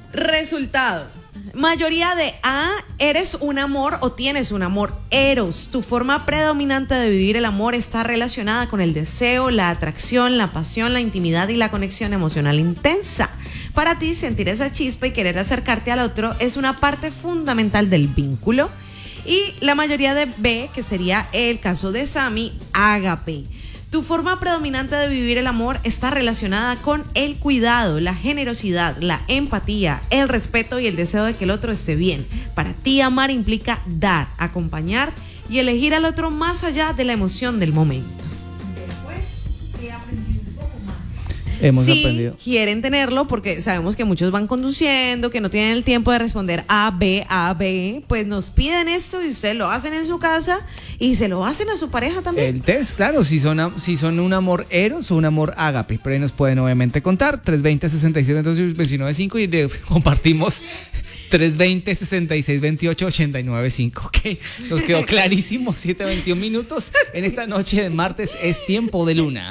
Resultado. Mayoría de A, eres un amor o tienes un amor eros. Tu forma predominante de vivir el amor está relacionada con el deseo, la atracción, la pasión, la intimidad y la conexión emocional intensa. Para ti, sentir esa chispa y querer acercarte al otro es una parte fundamental del vínculo. Y la mayoría de B, que sería el caso de Sammy, ágape. Tu forma predominante de vivir el amor está relacionada con el cuidado, la generosidad, la empatía, el respeto y el deseo de que el otro esté bien. Para ti, amar implica dar, acompañar y elegir al otro más allá de la emoción del momento. Después, he aprendido un poco más. Hemos aprendido. Quieren tenerlo porque sabemos que muchos van conduciendo, que no tienen el tiempo de responder A, B, pues nos piden esto y ustedes lo hacen en su casa y se lo hacen a su pareja también. El test, claro, si son un amor eros o un amor ágape, pero ahí nos pueden obviamente contar 320-66-28-29-5 y le compartimos 320-66-28-89-5, ¿ok? Nos quedó clarísimo, 7:21 minutos. En esta noche de martes es tiempo de luna.